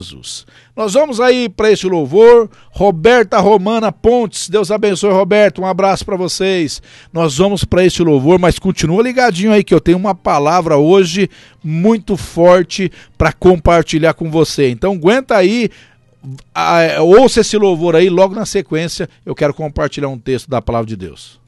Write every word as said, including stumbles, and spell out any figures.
Jesus. Nós vamos aí para esse louvor. Roberta Romana Pontes, Deus abençoe, Roberto, um abraço para vocês. Nós vamos para esse louvor, mas continua ligadinho aí que eu tenho uma palavra hoje muito forte para compartilhar com você. Então aguenta aí, ouça esse louvor aí, logo na sequência eu quero compartilhar um texto da palavra de Deus.